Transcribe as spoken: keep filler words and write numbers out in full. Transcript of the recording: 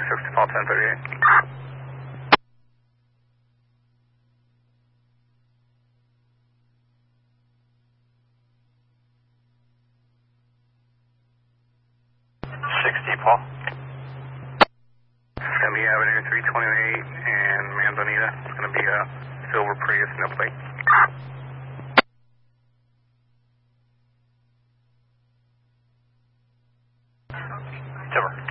sixty Paul ten thirty-eight. sixty Paul. It's going to be Avenue three twenty-eight and Manzanita. It's going to be a silver Prius, no plate. Silver.